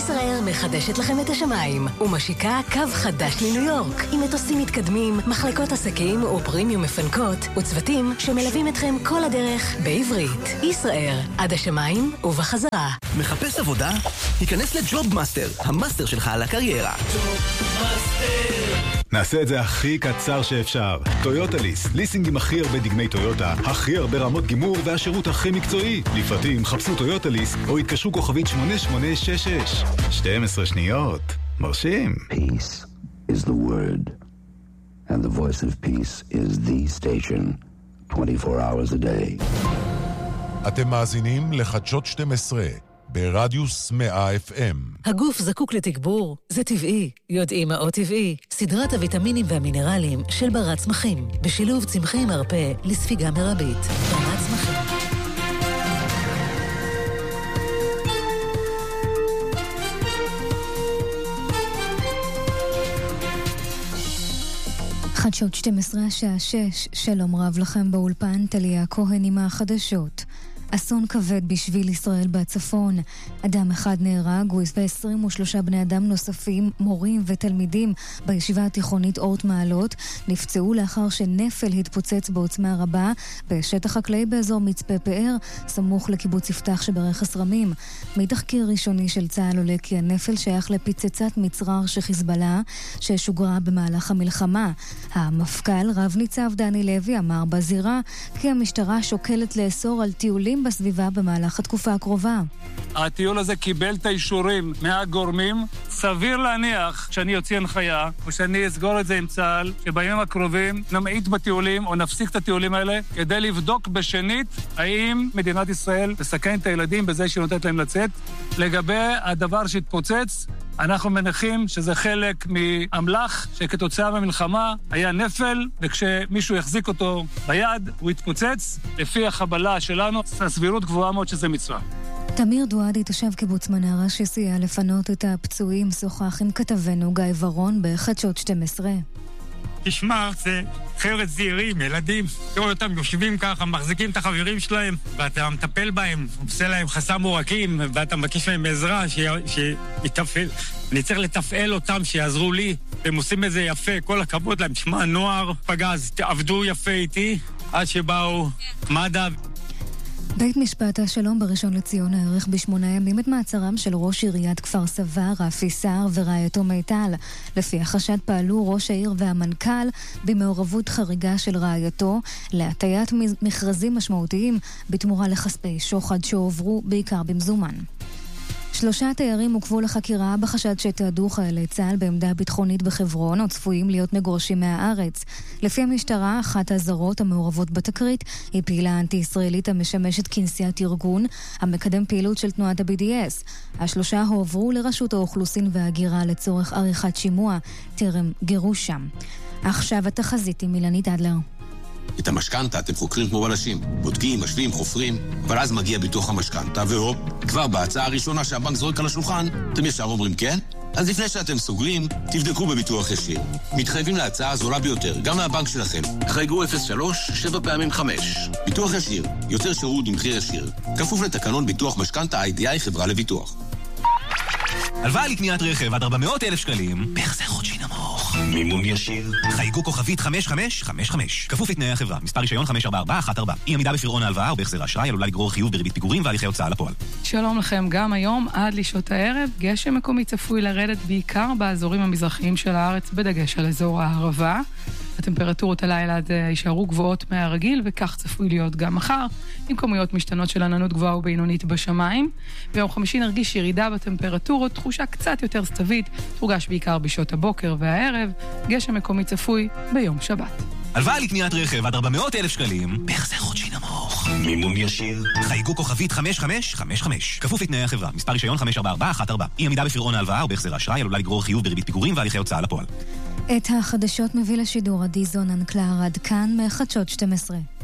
ישראייר מחדשת לכם את השמיים ומשיקה קו חדש לניו יורק עם מטוסים מתקדמים, מחלקות עסקים ופרימיום מפנקות וצוותים שמלווים אתכם כל הדרך בעברית. ישראייר, עד השמיים ובחזרה. מחפש עבודה? היכנס לג'וב מאסטר, המאסטר שלך על הקריירה. נעשה את זה הכי קצר שאפשר. טויוטה ליס, ליסינג עם הכי הרבה דגמי טויוטה, הכי הרבה רמות גימור והשירות הכי מקצועי. לפרטים חפשו טויוטה ליס או התקשרו כוכבית 8866. 12 שניות. מרשים. Peace is the word. And the voice of peace is the station. 24 hours a day. אתם מאזינים לחדשות 12. ברדיוס 100 FM. הגוף זקוק לתגבור, זה טבעי. יודעים מה עוד טבעי? סדרת הוויטמינים והמינרלים של ברת צמחים, בשילוב צמחי מרפא לספיגה מרבית. ברת צמחים. חדשות 12 השעה 6, שלום רב לכם באולפן, תליה כהן עם החדשות. אסון כבד בשביל ישראל בצפון. אדם אחד נהרג ו23 בני אדם נוספים, מורים ותלמידים בישיבה התיכונית אורט מעלות, נפצעו לאחר שנפל התפוצץ בעוצמה רבה בשטח חקלאי באזור מצפה פאר, סמוך לקיבוץ יפתח שברכס רמים. מתחקיר ראשוני של צה"ל עולה כי הנפל שייך לפצצת מצרר שחיזבאללה ששוגרה במהלך המלחמה. המפכ"ל רב ניצב דני לוי אמר בזירה כי המשטרה שוקלת לאסור על טיולים בסביבה במהלך התקופה הקרובה. הטיול הזה קיבל את האישורים מהגורמים. סביר להניח שאני יוציא הנחיה או שאני אסגור את זה עם צה"ל, שבימים הקרובים נמעיט בטיולים או נפסיק את הטיולים האלה כדי לבדוק בשנית האם מדינת ישראל תסכן את הילדים בזה שהיא נותנת להם לצאת. לגבי הדבר שהתפוצץ, אנחנו מניחים שזה חלק מאמל"ח שכתוצאה במלחמה היה נפל, וכשמישהו יחזיק אותו ביד הוא יתפוצץ. לפי החבלה שלנו, הסבירות גבוהה מאוד שזה מצווה. תמיר דואדי, תושב קיבוץ מנרה שסייע לפנות את הפצועים, שוחח עם כתבנו גיא ורון בחדשות 12. תשמע, זה חבר'ה צעירים, ילדים. תראו אותם יושבים ככה, מחזיקים את החברים שלהם, ואתה מטפל בהם, עושה להם חסם עורקים, ואתה מבקש להם עזרה שיתפעל. אני צריך לתפעל אותם, שיעזרו לי. הם עושים את זה יפה, כל הכבוד להם. תשמע, נוער פגז, תעבדו יפה איתי, עד שבאו מד"א. בית משפט השלום בראשון לציון הערך ב8 ימים את מעצרם של ראש עיריית כפר סבא, רפי סער ורעייתו מיטל. לפי החשד פעלו ראש העיר והמנכ"ל במעורבות חריגה של רעייתו להטיית מכרזים משמעותיים בתמורה לכספי שוחד שהועברו בעיקר במזומן. 3 תיירים עוכבו לחקירה בחשד שתעדו חיילי צה"ל בעמדה ביטחונית בחברון או צפויים להיות מגורשים מהארץ. לפי המשטרה, אחת הזרות המעורבות בתקרית היא פעילה אנטי-ישראלית המשמשת כנסיית ארגון המקדם פעילות של תנועת ה-BDS. 3 הועברו לרשות האוכלוסין וההגירה לצורך עריכת שימוע, טרם גירושם. עכשיו התחזית עם אילנית אדלר. את המשכנתה אתם חוקרים כמו בלשים, בודקים, משווים, חופרים, אבל אז מגיע ביטוח המשכנתה, והופ, כבר בהצעה הראשונה שהבנק זורק על השולחן, אתם ישר אומרים כן? אז לפני שאתם סוגרים, תבדקו בביטוח ישיר. מתחייבים להצעה הזולה ביותר, גם מהבנק שלכם. חייגו 03 7 פעמים 5. ביטוח ישיר, יוצר שירות במחיר ישיר. כפוף לתקנון ביטוח משכנתה IDI חברה לביטוח. הלוואה לקניית רכב עד 400,000 שקלים, בהחזר חודשי נמוך. מימון ישיר. חייגו כוכבית 5555. כפוף לתנאי החברה. מספר רישיון 54414. אי עמידה בפירעון ההלוואה או בהחזר האשראי עלולה לגרור חיוב בריבית פיגורים והליכי הוצאה לפועל. שלום לכם, גם היום עד לשעות הערב גשם מקומי צפוי לרדת בעיקר באזורים המזרחיים של הארץ, בדגש על אזור הערבה. הטמפרטורות הלילה יישארו גבוהות מהרגיל, וכך צפוי להיות גם מחר, עם כמויות משתנות של עננות גבוהה ובינונית בשמיים. ביום חמישי נרגיש ירידה בטמפרטורות, תחושה קצת יותר סתווית, תורגש בעיקר בשעות הבוקר והערב, גשם מקומי צפוי ביום שבת. הלוואה לקניית רכב עד 400,000 שקלים, בהחזר חודשי נמוך. מימון ישיר. חייגו כוכבית 5555. כפוף לתנאי החברה. מספר רישיון 54414. אי עמידה בפירעון ההלוואה או בהחזר האשראי עלולה לגרור חיוב בריבית פיגורים והליכי הוצאה לפועל. את החדשות מביא לשידור עדי זונן קלר, עד כאן מחדשות 12.